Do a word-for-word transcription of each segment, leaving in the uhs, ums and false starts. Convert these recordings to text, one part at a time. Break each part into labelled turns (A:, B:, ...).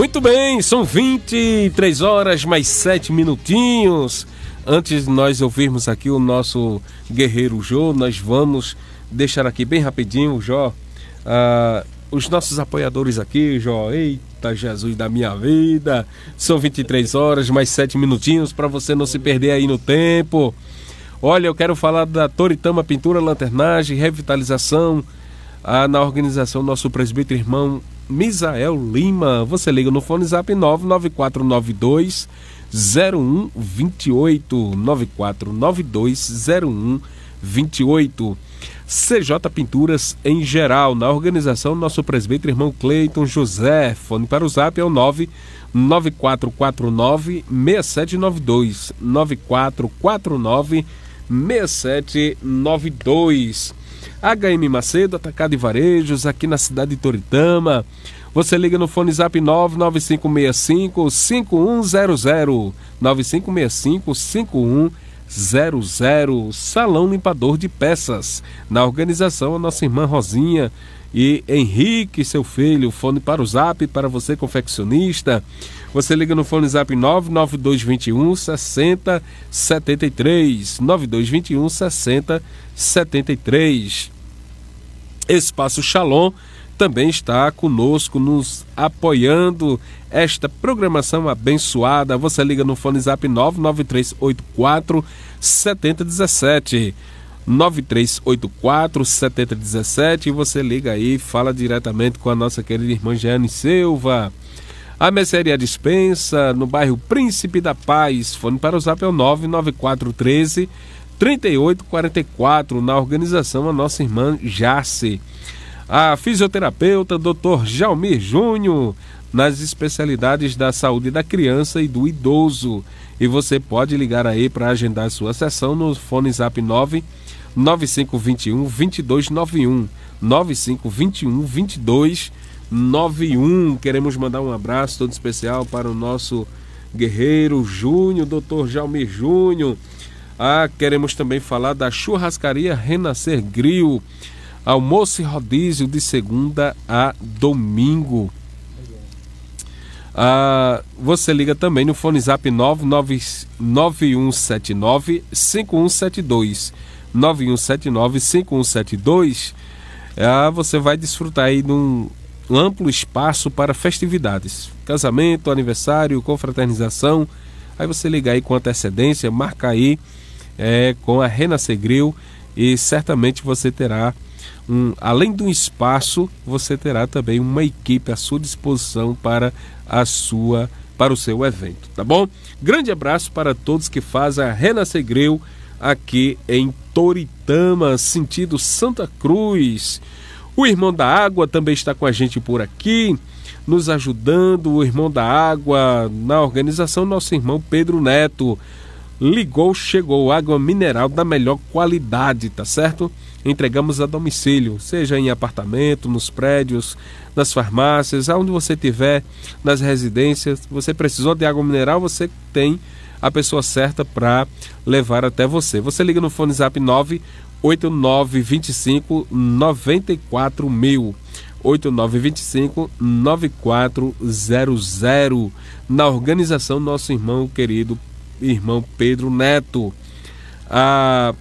A: Muito bem, são vinte e três horas mais sete minutinhos. Antes de nós ouvirmos aqui o nosso guerreiro Jô, nós vamos deixar aqui bem rapidinho, Jó, uh, os nossos apoiadores aqui, Jó. Eita, Jesus da minha vida. São vinte e três horas mais sete minutinhos para você não se perder aí no tempo. Olha, eu quero falar da Toritama Pintura, Lanternagem, Revitalização, ah, na organização nosso presbítero irmão Misael Lima. Você liga no fone zap nove nove quatro nove dois zero um dois oito, nove quatro nove dois zero um dois oito. C J Pinturas em geral, na organização nosso presbítero irmão Cleiton José. Fone para o zap é o nove nove quatro quatro nove seis sete nove dois, nove quatro quatro nove seis sete nove dois. H M Macedo, Atacado e Varejos, aqui na cidade de Toritama. Você liga no fone zap nove nove cinco seis cinco cinco um zero zero, nove cinco seis cinco cinco um zero zero. Salão Limpador de Peças, na organização a nossa irmã Rosinha e Henrique, seu filho. Fone para o zap para você confeccionista. Você liga no fone zap nove nove dois dois um seis zero sete três, nove dois dois um seis zero sete três. Espaço Shalom também está conosco, nos apoiando esta programação abençoada. Você liga no fone zap nove nove três oito quatro sete zero um sete, nove três oito quatro sete zero um sete, e você liga aí e fala diretamente com a nossa querida irmã Jeane Silva. A Mercearia Dispensa, no bairro Príncipe da Paz. Fone para o zap é o nove nove quatro um três trinta e oito quarenta e quatro, na organização a nossa irmã Jace. A fisioterapeuta doutor Jalmir Júnior, nas especialidades da saúde da criança e do idoso. E você pode ligar aí para agendar sua sessão no fone zap nove nove cinco dois um dois dois nove um, nove cinco dois um dois dois nove um. Queremos mandar um abraço todo especial para o nosso guerreiro Júnior, doutor Jalmir Júnior. Ah, queremos também falar da Churrascaria Renascer Grill, almoço e rodízio de segunda a domingo. Ah, você liga também no fone zap nove nove um sete nove cinco um sete dois, nove um sete nove cinco um sete dois. Ah, você vai desfrutar aí de um amplo espaço para festividades, casamento, aniversário, confraternização. Aí você liga aí com antecedência, marca aí é, com a Renascer Grill, e certamente você terá um, além de um espaço, você terá também uma equipe à sua disposição para a sua, para o seu evento, tá bom? Grande abraço para todos que fazem a Renascer Grill aqui em Toritama, sentido Santa Cruz. O Irmão da Água também está com a gente por aqui, nos ajudando. O Irmão da Água, na organização, nosso irmão Pedro Neto. Ligou, chegou água mineral da melhor qualidade, tá certo? Entregamos a domicílio, seja em apartamento, nos prédios, nas farmácias, aonde você tiver, nas residências. Você precisou de água mineral, você tem a pessoa certa para levar até você. Você liga no fone zap nove oito nove dois cinco nove quatro mil, oito nove dois cinco nove quatro zero zero, na organização nosso irmão querido irmão Pedro Neto. A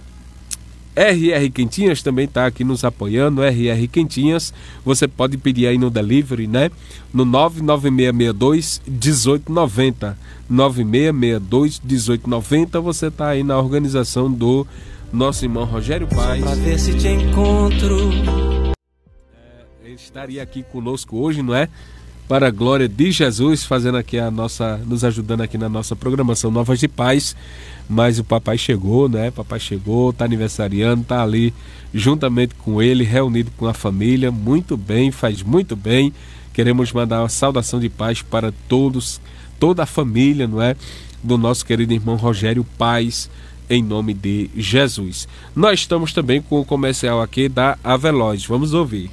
A: R R Quentinhas também está aqui nos apoiando. R R Quentinhas, você pode pedir aí no delivery, né? No nove nove seis seis dois um oito nove zero, nove seis seis dois um oito nove zero. Você está aí na organização do nosso irmão Rogério Paes.
B: Pra ver se te encontro.
A: É, ele estaria aqui conosco hoje, não é? Para a glória de Jesus, fazendo aqui a nossa, nos ajudando aqui na nossa programação Novas de Paz. Mas o papai chegou, né? Papai chegou, tá aniversariando, tá ali juntamente com ele, reunido com a família. Muito bem, faz muito bem. Queremos mandar uma saudação de paz para todos, toda a família, não é? Do nosso querido irmão Rogério Paes, em nome de Jesus. Nós estamos também com o comercial aqui da Aveloz. Vamos ouvir.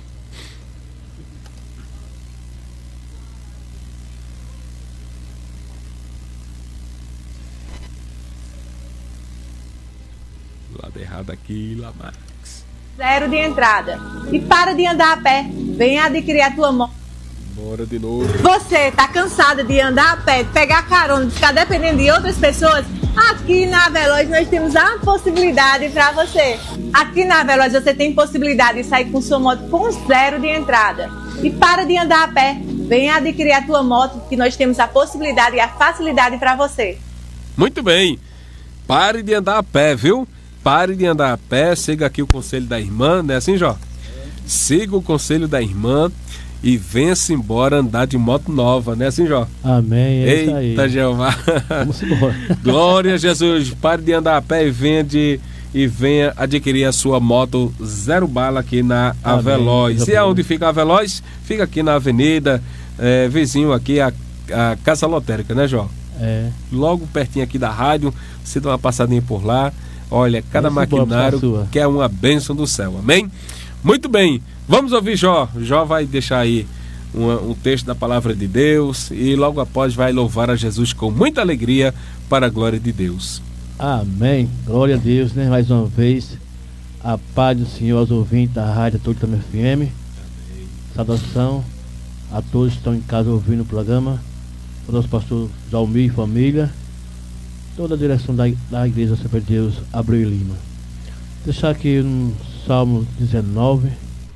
A: Lado errado aqui, Lamax.
C: Zero de entrada. E para de andar a pé. Venha adquirir a tua moto.
A: Bora de novo.
C: Você tá cansado de andar a pé, de pegar carona, de ficar dependendo de outras pessoas? Aqui na Veloz nós temos a possibilidade para você. Aqui na Veloz você tem possibilidade de sair com sua moto com zero de entrada. E para de andar a pé, venha adquirir a tua moto, que nós temos a possibilidade e a facilidade para você.
A: Muito bem. Pare de andar a pé, viu? Pare de andar a pé, siga aqui o conselho da irmã, não é assim, Jó? Siga o conselho da irmã e venha-se embora andar de moto nova, né assim, Jó?
D: Amém, é isso aí.
A: Eita, Jeová.
D: Vamos embora.
A: Glória a Jesus. Pare de andar a pé e venha, de, e venha adquirir a sua moto zero bala aqui na Veloz. E aonde fica a Veloz? Fica aqui na avenida, é, vizinho aqui a, a Casa Lotérica, né, Jó?
D: É.
A: Logo pertinho aqui da rádio, você dá uma passadinha por lá. Olha, cada
D: Vamos
A: maquinário que é uma bênção do céu, amém? Muito bem, vamos ouvir Jó. Jó vai deixar aí um, um texto da palavra de Deus e logo após vai louvar a Jesus com muita alegria para a glória de Deus.
D: Amém, glória a Deus, né? Mais uma vez, a paz do Senhor aos ouvintes da rádio Todo Também F M. Saudação a todos que estão em casa ouvindo o programa, o nosso pastor Zalmir e família, toda a direção da, da Igreja Sempre Deus, Abreu e Lima. Deixar aqui no Salmo dezenove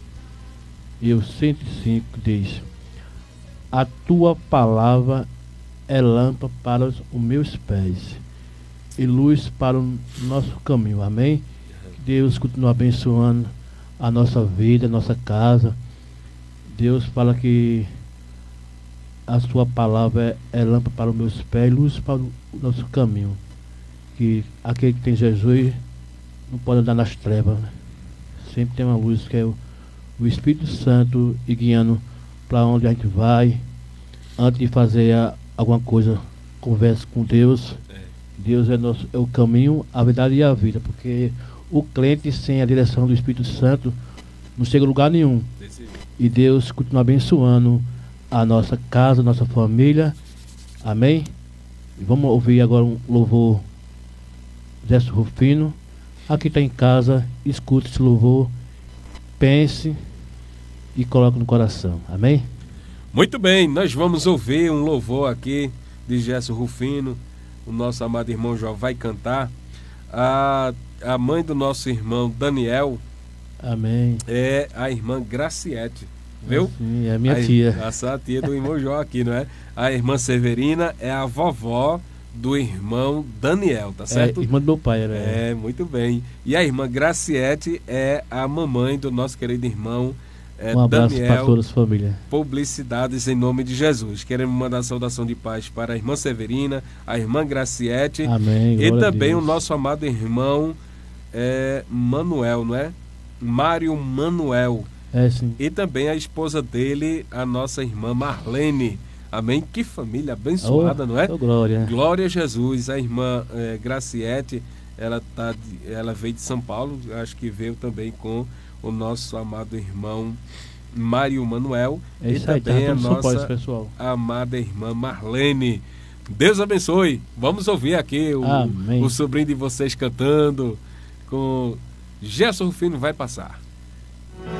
D: e o cento e cinco diz: a tua palavra é lâmpada para os meus pés e luz para o nosso caminho. Amém? Que Deus continue abençoando a nossa vida, a nossa casa. Deus fala que a sua palavra é, é lâmpada para os meus pés e luz para o nosso caminho. Que aquele que tem Jesus não pode andar nas trevas, né? Sempre tem uma luz que é o, o Espírito Santo e guiando para onde a gente vai. Antes de fazer a, alguma coisa, converse com Deus. Deus é, nosso, é o caminho, a verdade e a vida. Porque o crente sem a direção do Espírito Santo não chega a lugar nenhum. E Deus continua abençoando a nossa casa, a nossa família. Amém? E vamos ouvir agora um louvor Zécio Rufino. Aqui está em casa, escute esse louvor, pense e coloque no coração. Amém?
A: Muito bem, nós vamos ouvir um louvor aqui de Zécio Rufino. O nosso amado irmão Jó vai cantar. A, a mãe do nosso irmão Daniel,
D: amém,
A: é a irmã Graciete, viu?
D: Sim, é a minha
A: a,
D: tia.
A: Essa tia do irmão Jó aqui, não é? A irmã Severina é a vovó do irmão Daniel, tá certo?
D: É, irmã do meu pai, era.
A: É, muito bem. E a irmã Graciete é a mamãe do nosso querido irmão é,
D: um abraço
A: Daniel.
D: Para todas as famílias.
A: Publicidades em nome de Jesus. Queremos mandar saudação de paz para a irmã Severina, a irmã Graciete.
D: Amém.
A: E também o nosso amado irmão é, Manuel, não é? Mário Manuel.
D: É, sim.
A: E também a esposa dele, a nossa irmã Marlene. Amém? Que família abençoada, oh, não é?
D: Oh, glória.
A: Glória a Jesus. A irmã é, Graciete, ela, tá, ela veio de São Paulo, acho que veio também com o nosso amado irmão Mário Manuel.
D: É
A: e
D: isso aí,
A: também
D: tá
A: a nossa
D: pessoal.
A: amada irmã Marlene. Deus abençoe. Vamos ouvir aqui o, o sobrinho de vocês cantando com Gerson Rufino vai passar.